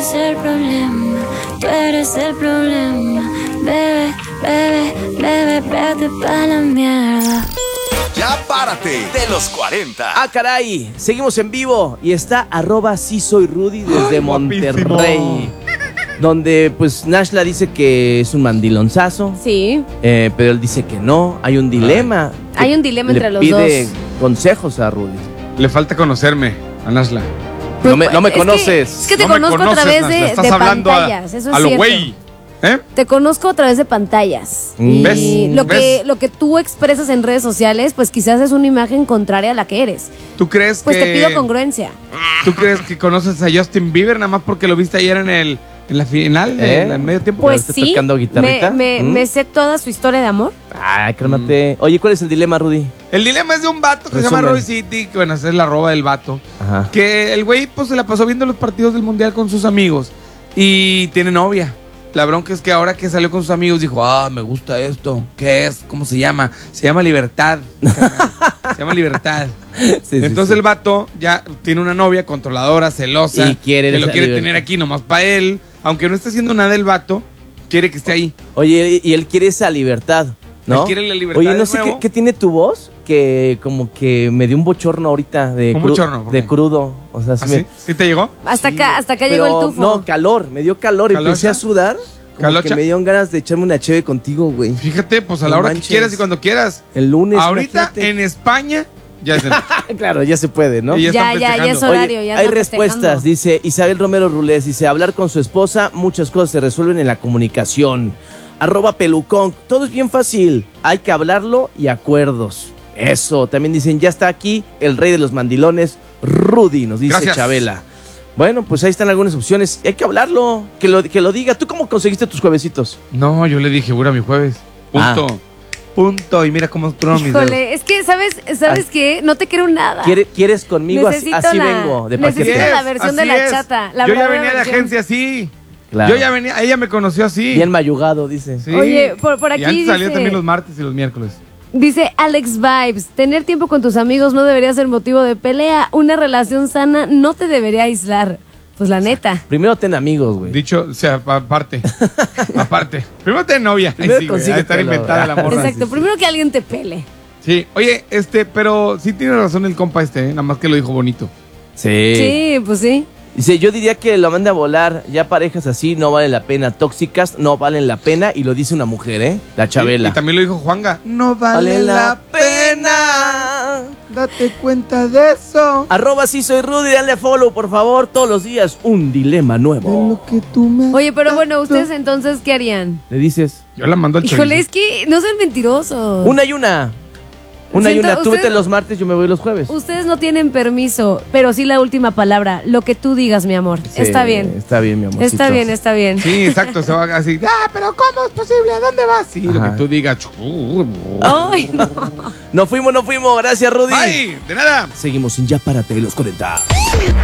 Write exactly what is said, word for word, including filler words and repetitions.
eres el problema, tú eres el problema. Bebe, bebe, bebe, vete pa' la mierda. Ya párate de los cuarenta. Ah, caray, seguimos en vivo y está arroba sí soy Rudy desde Ay, Monterrey. guapísimo. Donde pues Nashla dice que es un mandilonzazo. Sí. Eh, pero él dice que no, hay un dilema. Hay un dilema Le entre los pide dos. consejos a Rudy. Le falta conocerme, a Nashla. No me, no me Es que- conoces. Es que te No me conozco a conoces, través de, Nashla. Estás de hablando a- pantallas, eso es a lo cierto. güey. ¿Eh? Te conozco a través de pantallas. Mm. ¿Ves? Y lo que, ¿Ves? lo que tú expresas en redes sociales, pues quizás es una imagen contraria a la que eres. ¿Tú crees Pues que te pido congruencia. ¿Tú crees que conoces a Justin Bieber nada más porque lo viste ayer en el en la final, ¿Eh? en el medio tiempo? Pues estás sí, tocando guitarrita? me, me, ¿Mm? me sé toda su historia de amor. Ay, cálmate. Oye, ¿cuál es el dilema, Rudy? El dilema es de un vato que se llama Resumen. Roy City, que bueno, esa es la arroba del vato. Ajá. Que el güey pues se la pasó viendo los partidos del mundial con sus amigos y tiene novia. La bronca es que ahora que salió con sus amigos dijo, ah, me gusta esto. ¿Qué es? ¿Cómo se llama? Se llama Libertad. Se llama Libertad. Sí, sí, Entonces sí. el vato ya tiene una novia controladora, celosa. Y quiere que lo esa quiere libertad. tener aquí nomás para él. Aunque no esté haciendo nada el vato, quiere que esté ahí. Oye, y él quiere esa libertad, ¿no? Él quiere la libertad Oye, de no sé nuevo. qué, qué tiene tu voz, que como que me dio un bochorno ahorita de, ¿Un cru- bochorno? ¿Por de qué? crudo. O sea, sí ¿Ah, sí? me- ¿Sí te llegó? Hasta sí, acá, hasta acá pero llegó el tufo. No, calor, me dio calor, ¿Calocha? empecé a sudar. Como ¿Calocha? que me dieron ganas de echarme una cheve contigo, güey. Fíjate, pues a la No hora manches. que quieras y cuando quieras. El lunes. Ahorita imagínate. en España ya es de noche. Claro, ya se puede, ¿no? Y Ya, están ya, ya es festejando. horario. Oye, ya hay están respuestas, festejando. dice Isabel Romero Rulés, dice, hablar con su esposa, muchas cosas se resuelven en la comunicación. Arroba pelucón, todo es bien fácil, hay que hablarlo y acuerdos. Eso, también dicen, ya está aquí el rey de los mandilones, Rudy, nos dice Gracias. Chabela. Bueno, pues ahí están algunas opciones, hay que hablarlo, que lo, que lo diga. ¿Tú cómo conseguiste tus juevesitos? No, yo le dije, segura mi jueves. Punto. Ah. Punto. Y mira cómo trono mis dedos. Híjole, es que, ¿sabes, ¿sabes Ay. qué? No te quiero nada. ¿Quiere- ¿Quieres conmigo? Así, Necesito así la- vengo, de necesito paquete. la versión de así la es. chata, la Yo ya verdadera venía de versión. agencia así. Claro. Yo ya venía, ella me conoció así. Bien mayugado, dice. Sí. Oye, por- por Y aquí antes salía dice- también los martes y los miércoles. Dice Alex Vibes, tener tiempo con tus amigos no debería ser motivo de pelea. Una relación sana no te debería aislar. Pues la neta. Primero ten amigos, güey. Dicho, o sea, aparte. aparte. Primero ten novia. Ahí Primero sí, güey, consíguetelo. a estar inventada la morra. Exacto, Sí, primero que alguien te pele. sí. Oye, este, pero sí tiene razón el compa este, ¿eh? Nada más que lo dijo bonito. Sí. Sí, pues sí. Dice, yo diría que lo manda a volar. Ya parejas así no valen la pena. Tóxicas no valen la pena. Y lo dice una mujer, ¿eh? La Chabela. Y también lo dijo Juanga. No vale, la pena. Date cuenta de eso. Arroba sí soy Rudy, dale follow, por favor. Todos los días un dilema nuevo. que tú me... Oye, pero bueno, ¿ustedes entonces qué harían? Le dices, Yo la mando al Híjole, chorizo. es que no sean mentirosos. una y una. Una y Siento- una. Tú usted- vete los martes, yo me voy los jueves. Ustedes no tienen permiso, pero sí la última palabra. Lo que tú digas, mi amor. Sí, Está bien. Está bien, mi amor. Está bien, está bien. Sí, exacto. Se va así. Ah, pero ¿cómo es posible? ¿A dónde vas? Sí, lo Ajá. que tú digas. Ay, no. No fuimos, no fuimos. Gracias, Rudy. Ay, de nada. Seguimos en Ya Párate de los cuarenta.